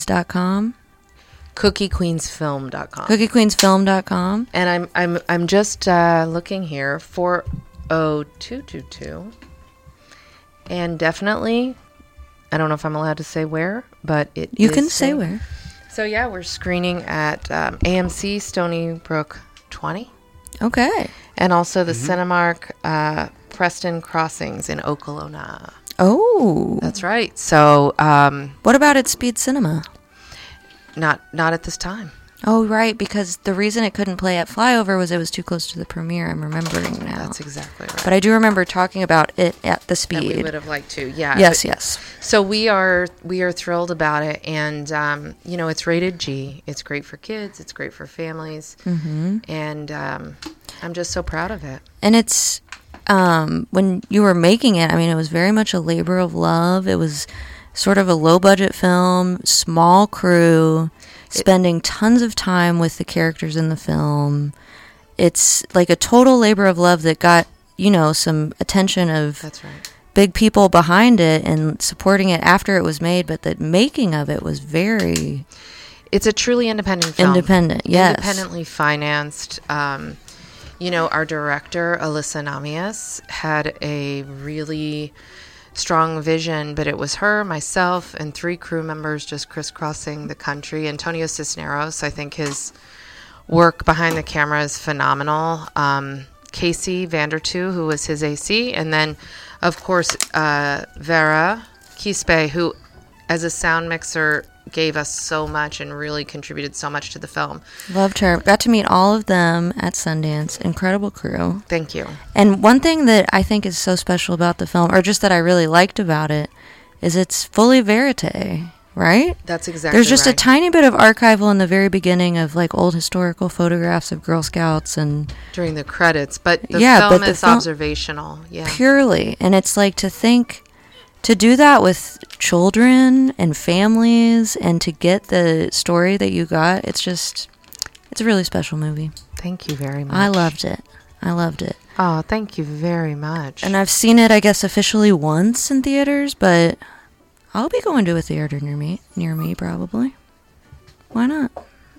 cookiequeensfilms.com. cookiequeensfilm.com. cookiequeensfilm.com. And I'm just looking here, 40222. And definitely, I don't know if I'm allowed to say where, but you can say where. So yeah, we're screening at AMC Stony Brook 20. Okay. And also the Cinemark Preston Crossings in Okolona. Oh. That's right. So what about at Speed Cinema? Not at this time. Oh, right, because the reason it couldn't play at Flyover was it was too close to the premiere. I'm remembering now. That's exactly right. But I do remember talking about it at the Speed. And we would have liked to, yeah. Yes. So we are thrilled about it, and it's rated G. It's great for kids. It's great for families, and I'm just so proud of it. And it's when you were making it, I mean, it was very much a labor of love. It was sort of a low budget film, small crew. Spending tons of time with the characters in the film. It's like a total labor of love that got, some attention of That's right. big people behind it and supporting it after it was made, but the making of it was very... It's a truly independent film. Independent, yes. Independently financed. Our director, Alyssa Namias, had a really strong vision, but it was her, myself, and 3 crew members just crisscrossing the country. Antonio Cisneros, I think his work behind the camera is phenomenal. Casey Vandertoo, who was his AC, and then, of course, Vera Quispe, who, as a sound mixer, gave us so much and really contributed so much to the film. Loved her. Got to meet all of them at Sundance. Incredible crew. Thank you. And one thing that I think is so special about the film, or just that I really liked about it, is it's fully verite, right? That's exactly There's just right. a tiny bit of archival in the very beginning of like old historical photographs of Girl Scouts and during the credits, but the Yeah, film but the is film- observational. Yeah. purely. And it's like to do that with children and families and to get the story that you got, it's a really special movie. Thank you very much. I loved it. Oh, thank you very much. And I've seen it, I guess, officially once in theaters, but I'll be going to a theater near me probably. Why not?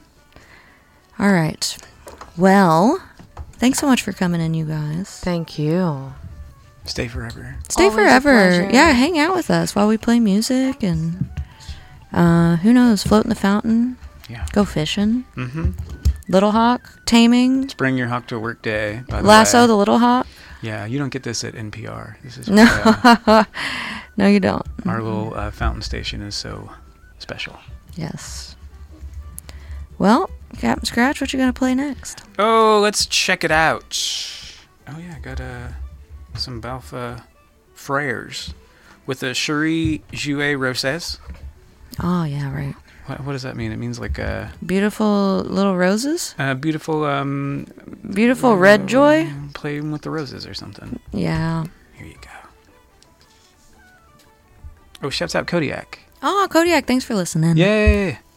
All right. Well, thanks so much for coming in, you guys. Thank you. Stay forever. Stay Always a forever. pleasure. Yeah, hang out with us while we play music and who knows, float in the fountain. Yeah. Go fishing. Mm-hmm. Little Hawk, taming. Let's bring your hawk to a work day. By the Lasso way. the Little Hawk. Yeah, you don't get this at NPR. This is No. No, you don't. our little fountain station is so special. Yes. Well, Captain Scratch, what you gonna play next? Oh, let's check it out. Oh yeah, I got some Balfa Frères with a Cherie Jouet Roses. Oh yeah, right. What does that mean? It means like Beautiful little roses. beautiful Beautiful red joy. playing with the roses or something. Yeah. Here you go. Oh, shouts out Kodiak. Oh, Kodiak, thanks for listening. Yay!